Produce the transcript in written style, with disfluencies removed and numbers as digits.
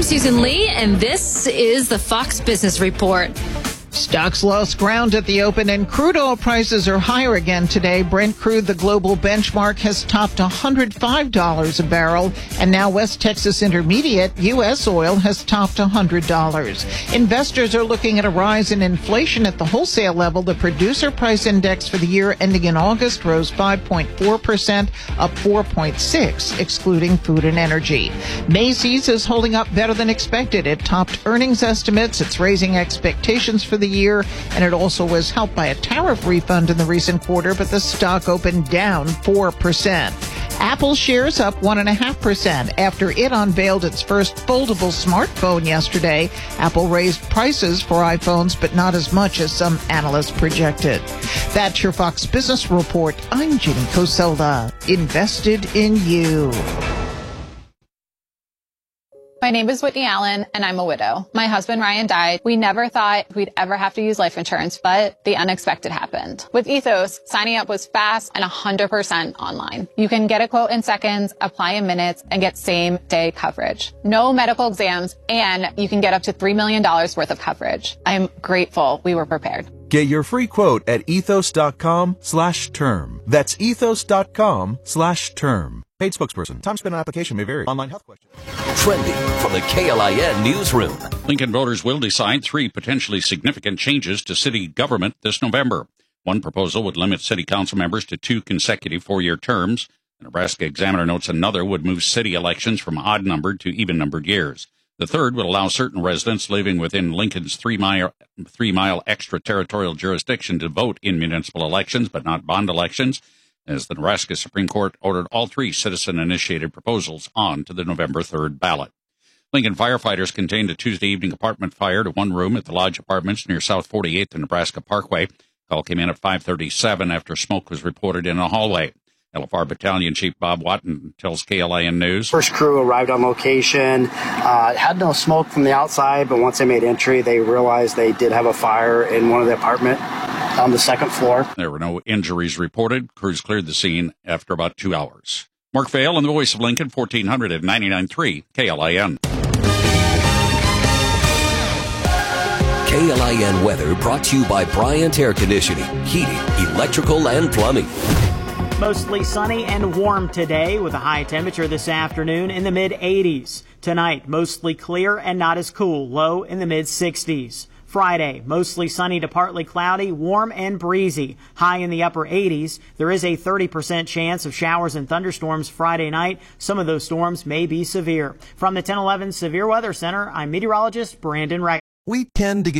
Susan Lee, and this is the Fox Business Report. Stocks lost ground at the open and crude oil prices are higher again today. Brent crude, the global benchmark, has topped $105 a barrel. And now West Texas Intermediate, U.S. oil, has topped $100. Investors are looking at a rise in inflation at the wholesale level. The producer price index for the year ending in August rose 5.4%, up 4.6%, excluding food and energy. Macy's is holding up better than expected. It topped earnings estimates. It's raising expectations for the year, and it also was helped by a tariff refund in the recent quarter, but the stock opened down 4%. Apple shares up 1.5% after it unveiled its first foldable smartphone yesterday. Apple raised prices for iPhones, but not as much as some analysts projected. That's your Fox Business Report. I'm Ginny Coselda. Invested in you. My name is Whitney Allen, and I'm a widow. My husband, Ryan, died. We never thought we'd ever have to use life insurance, but the unexpected happened. With Ethos, signing up was fast and 100% online. You can get a quote in seconds, apply in minutes, and get same-day coverage. No medical exams, and you can get up to $3 million worth of coverage. I'm grateful we were prepared. Get your free quote at ethos.com/term. That's ethos.com/term. Paid spokesperson. Time spent on application may vary. Online health questions. Trending from the KLIN newsroom. Lincoln voters will decide 3 potentially significant changes to city government this November. One proposal would limit city council members to 2 consecutive 4-year terms. The Nebraska Examiner notes another would move city elections from odd-numbered to even-numbered years. The third would allow certain residents living within Lincoln's 3-mile extraterritorial jurisdiction to vote in municipal elections, but not bond elections, as the Nebraska Supreme Court ordered all 3 citizen-initiated proposals on to the November 3rd ballot. Lincoln firefighters contained a Tuesday evening apartment fire to one room at the Lodge Apartments near South 48th and Nebraska Parkway. Call came in at 5:37 after smoke was reported in a hallway. LFR Battalion Chief Bob Watton tells KLIN News. First crew arrived on location, had no smoke from the outside, but once they made entry, they realized they did have a fire in one of the apartment on the second floor. There were no injuries reported. Crews cleared the scene after about 2 hours. Mark Vail and the Voice of Lincoln, 1400 at 99.3 KLIN. KLIN weather brought to you by Bryant Air Conditioning, Heating, Electrical, and Plumbing. Mostly sunny and warm today with a high temperature this afternoon in the mid-80s. Tonight, mostly clear and not as cool, low in the mid-60s. Friday, mostly sunny to partly cloudy, warm and breezy, high in the upper 80s. There is a 30% chance of showers and thunderstorms Friday night. Some of those storms may be severe. From the 1011 Severe Weather Center, I'm meteorologist Brandon Wright. We tend to get